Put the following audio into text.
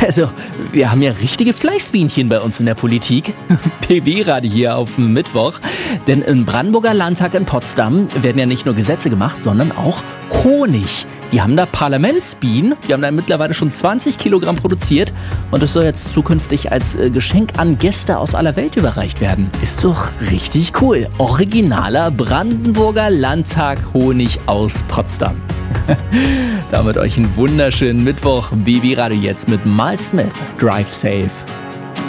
Also, wir haben ja richtige Fleißbienchen bei uns in der Politik. PB-Radio hier auf Mittwoch. Denn im Brandenburger Landtag in Potsdam werden ja nicht nur Gesetze gemacht, sondern auch Honig. Die haben da Parlamentsbienen, die haben da mittlerweile schon 20 Kilogramm produziert und das soll jetzt zukünftig als Geschenk an Gäste aus aller Welt überreicht werden. Ist doch richtig cool. Originaler Brandenburger Landtag Honig aus Potsdam. Damit euch einen wunderschönen Mittwoch. BB Radio jetzt mit Miles Smith. Drive safe.